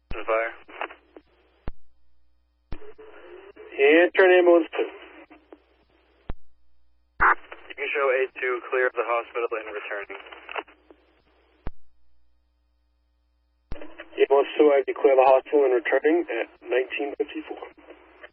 Fire. And turn ambulance 2. You can show A2 clear of the hospital and returning. Ambulance 2, I declare the hospital and returning at 1954.